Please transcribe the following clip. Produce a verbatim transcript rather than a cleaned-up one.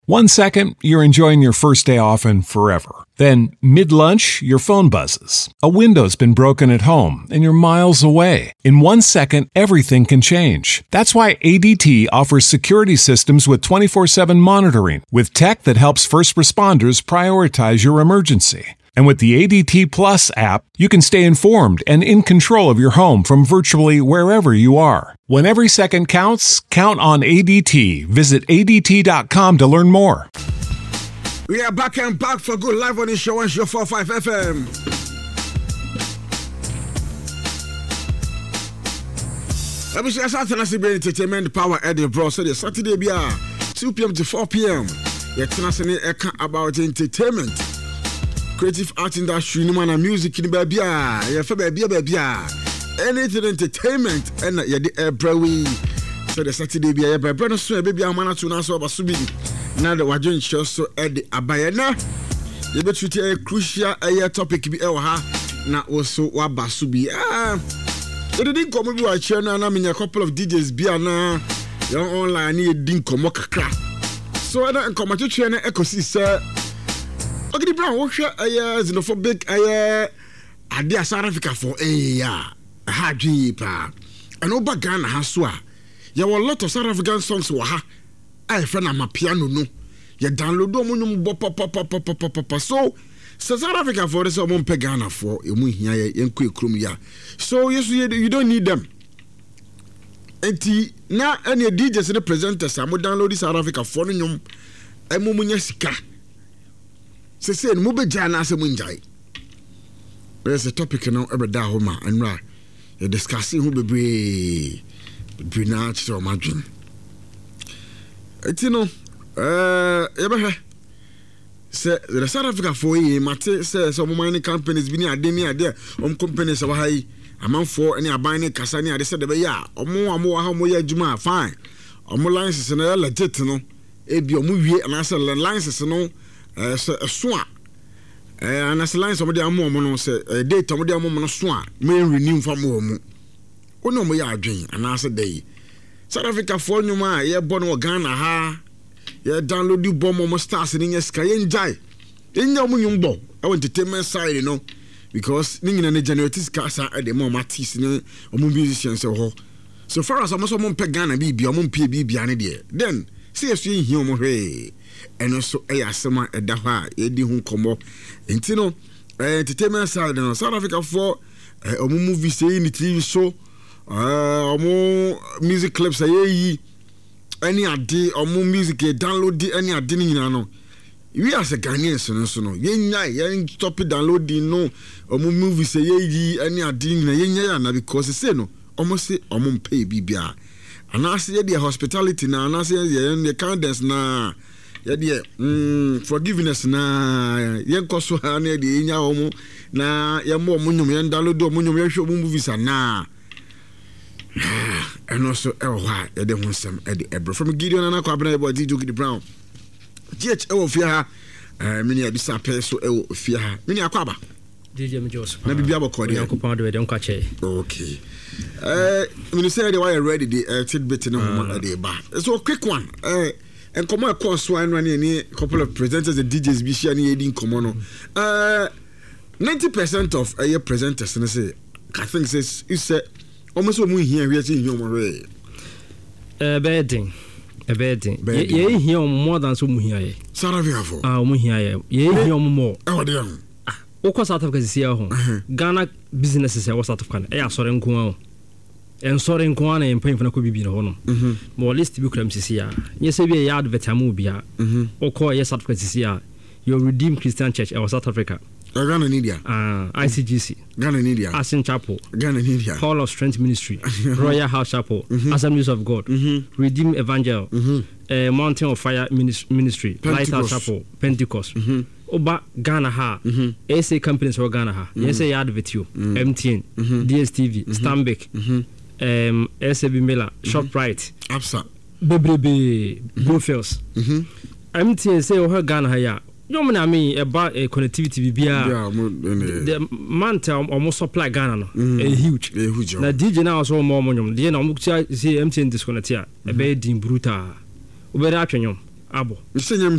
One second, you're enjoying your first day off and forever. Then, mid-lunch, your phone buzzes. A window's been broken at home and you're miles away. In one second, everything can change. That's why A D T offers security systems with twenty-four seven monitoring, with tech that helps first responders prioritize your emergency. And with the A D T Plus app, you can stay informed and in control of your home from virtually wherever you are. When every second counts, count on A D T. Visit A D T dot com to learn more. We are back and back for good live on the show on Show forty-five F M. Let me say something as the entertainment power Eddie Bro. So the Saturday be two p.m. to four p.m. You're telling about entertainment. Creative art industry, no man, music in baby, yeah, for baby, baby, anything entertainment, and yeah, the every so the Saturday be a brother, so baby, I'm gonna tune us over Subi. Now the Wajon show so at the Abayana, you bet you tell a crucial a topic be ha now also Waba Subi. Ah, it didn't come over a channel, and I mean a couple of D Js be na your online need didn't come crack. So I don't come to channel echo see, sir. Okay, the brown wash a xenophobic a idea South Africa for a ya a hard jeepa. And over Ghana Haswa. There were a lot of South African songs were ha. I friend am a piano no. You download them pop pop pop pop pop pop. So South Africa for this one pe Ghana for you here in quick room ya. So yes you don't need them. Enti na any D Js and the presenters am download South Africa for nyom emu munya sika. Se se no be jana se munjai. There's a topic now every day home and right. You discussing who be be be na to imagine. It's you know uh ebe se the South Africa for ye mate say some mining companies bi ni ade ni ade om companies wa hai amanfo any aban ni kasa ni ade se de be ya omo amo ha mo ya adwuma fine. Omo licenses na legit no e bi omo wie na se licenses no eh so a eh anas line so de ammo no se data mo de ammo no so a me renew fam wo mu ono mo ya adwen anas dey South Africa for nyuma ye bo no Ghana ha ye download the bomb mo stars ni nyeska ye njai enya mo nyumbo e entertainment side you know because ni nyina ne generate skasa e de mo artists ni omo musicians ho so far as omo so mo pe Ghana bi bi omo pe bi bia ne de then see as you hear mo hwe and also a asema edaha edi hu komo enti no entertainment side no South Africa for omo movie say ni T V show omo music clips ayi any ade omo music download any ade ni nyina no we as a Ghanaians no so no yenya yen stop downloading no omo movie say ayi any ade nyina yenya ya na because say no omo say omo pay bibia anase ye the hospitality na anase ye the kindness na ye the mm forgiveness na ye koso ha na de nya omo na ye mo omo nyum ye download omo nyum ye hwe omo movies na and also e wa ye de hunsem e de ebro from Gideon na kwa bna boy D J Gidi Brown G H e wo fia ha eh mini abisa pe so e wo fia ha mini akwa ba D J Mjos na bibia bokode yakopon de de nkwache okay uh when say they were ready the uh, tidbit no uh, dey ba so quick one uh and come on course one run any couple of presenters and D Js be share any edin come on uh ninety percent of uh, your presenters and say I think says you say almost we here we see you more uh bedding a bedding ye here more than so mu here South Africa for ah mu here ye here more oh dey Oko South Africa is here home. Ghana businesses are South Africa. Eh, sorry nko. En sorry nko na empan fana ko bibi na ho no. Mhm. Mo list bi kram sisi ya. Nye se bi ya advert amu bia. Mhm. Oko ye South Africa sisi ya. Your Redeemed Christian Church in South Africa. Ghana India. Ah, I C G C. Ghana India. Asin Chapel. Ghana India. Hall of Strength Ministry. Royal House Chapel. Assemblies of God. Redeemed Evangel. Uh, Mountain of Fire Ministry. Lighthouse Chapel. Pentecost. Oba Ghana ha mm-hmm. S A companies for Ghana ha mm-hmm. yes I advert you mm-hmm. M T N mm-hmm. D S T V mm-hmm. Stanbic mm-hmm. um S A B Miller mm-hmm. ShopRite Absa Bebrebe Brofels mm-hmm. M T N say o Ghana ha ya you mean I mean about uh, connectivity bibia yeah, the man tell almost supply Ghana no mm-hmm. a huge a huge na D J now so more money the na o say M T N disconnect ya e be din brutal o be ra atwenyo abo